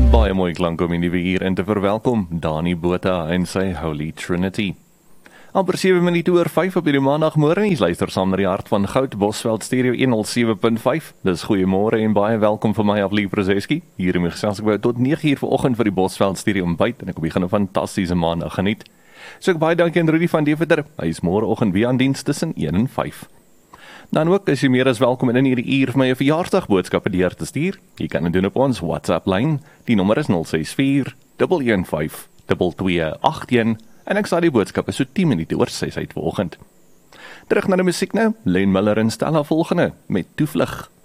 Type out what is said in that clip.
Baie mooi klank om in die uur in te verwelkom, Dani Botha en sy Holy Trinity. Amper 7 minute oor 5 op die maandagmôre, jy luister saam na die hart van Goud, Bosveld Stereo 107.5. Dis goeiemôre en baie welkom vir my Aflie Prozeski. Hier in my gesels ek tot 9 uur vanoggend vir die Bosveld Stereo ontbyt en ek begin 'n fantastiese maandag geniet. So ek baie dankie aan Rudy van Deventer. Hy is môreoggend weer aan diens tussen 1 en 5. Dan ook is jy meer as welkom in hierdie uur vir my 'n verjaarsdagboodskappe deur te stuur. Jy kan dit doen op ons WhatsApp-lyn. Die nommer is 064 115 2281 en ek sal die boodskappe so 10 minute oor 6 uit vanoggend. Terug na die musiek nou. Len Miller en Stella volgende met Toevlug.